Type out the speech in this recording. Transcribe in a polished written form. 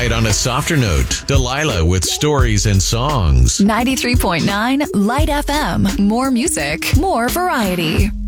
night on a softer note. Delilah with stories and songs. 93.9 Light FM. More music, more variety.